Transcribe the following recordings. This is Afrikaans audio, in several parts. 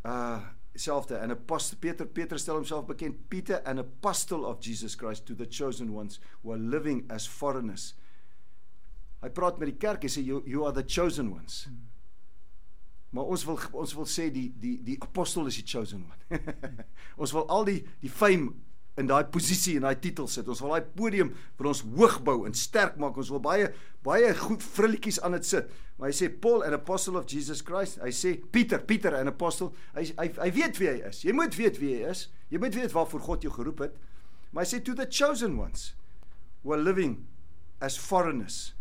selfde, an apostle, Peter stel homself bekend, Peter, an apostle of Jesus Christ, to the chosen ones who are living as foreigners. Hy praat met die kerk, hy sê, you are the chosen ones. Maar ons wil sê, die apostel is die chosen one. Ons wil al die fame in daai posisie en daai titel sit. Ons wil daai podium vir ons hoog bou en sterk maak. Ons wil baie goed frilletjies aan dit sit. Maar hy sê Paul, an apostle of Jesus Christ. Hy sê Peter, an apostle. Hy weet wie hy is. Jy moet weet wie hy is. Jy moet weet waarvoor God jou geroep het. Maar hy sê to the chosen ones who are living as foreigners.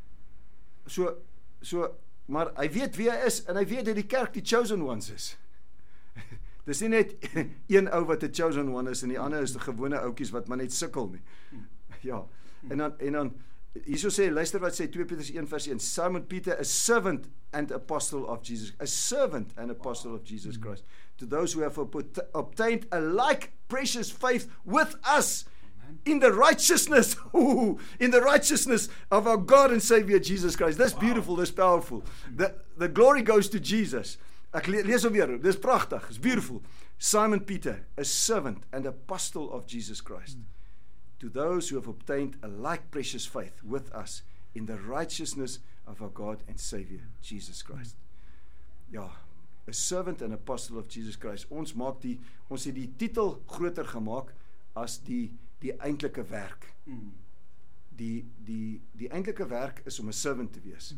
Maar hy weet wie hy is en hy weet dat die kerk die chosen ones is. Dis nie net een ou wat 'n chosen one is en die ander is die gewone ouetjies wat maar net sukkel nie. Ja. En dan hierso sê, luister wat sê 2 Petrus 1 vers 1, Simon Peter, a servant and apostle of Jesus, a servant and apostle of Jesus Christ, to those who have obtained a like precious faith with us in the righteousness of our God and Savior Jesus Christ. That's beautiful, that's powerful. The glory goes to Jesus. Ek lees hom weer, dis pragtig, it's beautiful. Simon Peter, a servant and apostle of Jesus Christ, to those who have obtained a like precious faith with us in the righteousness of our God and Savior Jesus Christ. Ja, a servant and apostle of Jesus Christ. Ons het die titel groter gemaak as die eintlike werk. Die eintlike werk is om 'n servant te wees.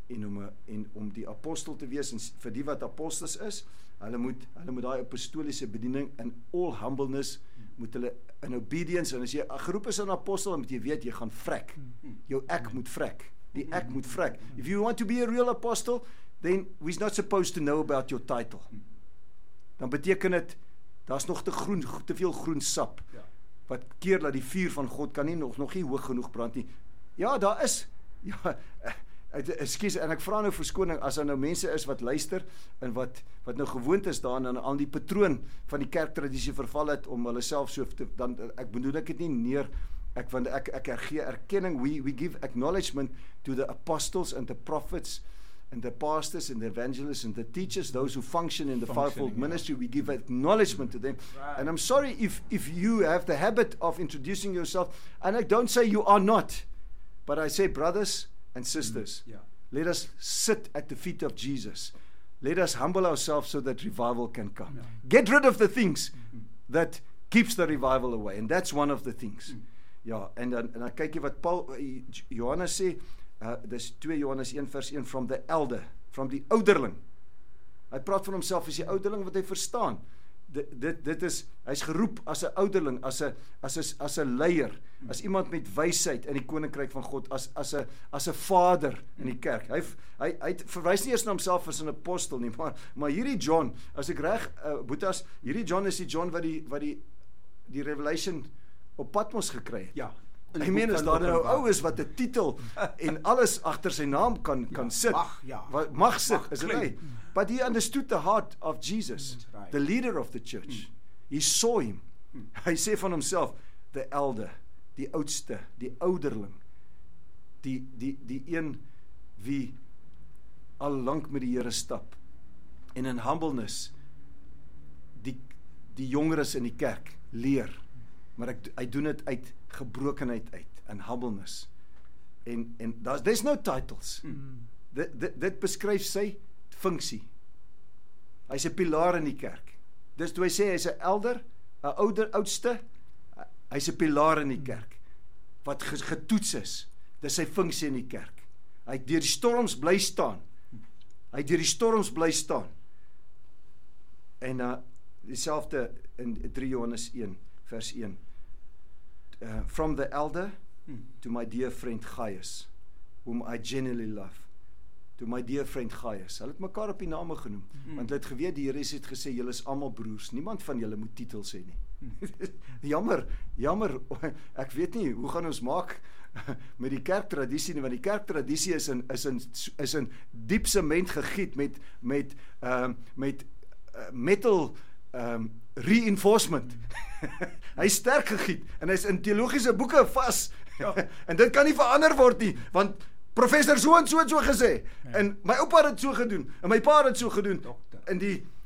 En om die apostel te wees, en vir die wat apostels is, hulle moet daai apostoliese bediening in all humbleness, moet hulle in obedience, en as jy geroep is aan apostel, dan moet jy weet, jy gaan vrek. Jou ek moet vrek. Die ek moet vrek. If you want to be a real apostle, then we're not supposed to know about your title. Dan beteken dit, daar's nog te veel groen sap, wat keer dat die vuur van God kan nie nog nie hoog genoeg brand nie. Ja, daar is, ja, ekskuus, en ek vra nou verskoning as daar nou mense is wat luister en wat nou gewoond is daaraan aan die patroon van die kerktradisie verval het om hulle self so te, dan ek bedoel ek dit nie neer, want ek gee erkenning, we give acknowledgement to the apostles and the prophets and the pastors and the evangelists and the teachers, those who function in the fivefold ministry, we give acknowledgement to them. Right. And I'm sorry if you have the habit of introducing yourself, and I don't say you are not, but I say brothers and sisters, let us sit at the feet of Jesus. Let us humble ourselves so that revival can come. Yeah. Get rid of the things that keeps the revival away, and that's one of the things. Ja, en dan kyk jy wat Johannes sê, dis 2 Johannes 1 vers 1, from the elder, from die ouderling. Hy praat van homself as die ouderling wat hy verstaan. Dit is, hy's geroep as 'n ouderling, as 'n leier, as iemand met wysheid in die koninkryk van God, as 'n vader in die kerk. Hy verwys nie eers na homself as 'n apostel nie, maar hierdie John, as ek reg, Boetas, hierdie John is die John wat die Revelation op Patmos gekry het. Ja. Ek meen, as daar nou ou is wat 'n titel en alles agter sy naam kan sit, mag sit, is dit nie? But he understood the heart of Jesus, the leader of the church. He saw him. Hy sê van homself, the elder, die oudste, die ouderling, die een wie al lank met die Here stap, en in humbleness die jongeres in die kerk leer, maar hy doen dit uit gebrokenheid uit, in humbleness, en there's no titles. Dit beskryf sy funksie. Hy's 'n pilaar in die kerk. Dis toe hy sê hy's 'n elder, 'n oudste, hy's 'n pilaar in die kerk wat getoets is. Dis sy funksie in die kerk. Hy deur die storms bly staan. En dieselfde in 3 Johannes 1 vers 1. From the elder to my dear friend Gaius, whom I genuinely love. To my dear friend Gaius. Hulle het mekaar op die name genoem, want hulle het geweet die Here het gesê julle is almal broers. Niemand van julle moet titel sê nie. Jammer, ek weet nie, hoe gaan ons maak met die kerktradisie nie, want die kerktradisie is in diep sement gegiet met metal reinforcement. Hy is sterk gegiet, en hy is in teologiese boeke vas, en dit kan nie verander word nie, want professor so en so gesê, en my oupa het so gedoen, en my pa het so gedoen, en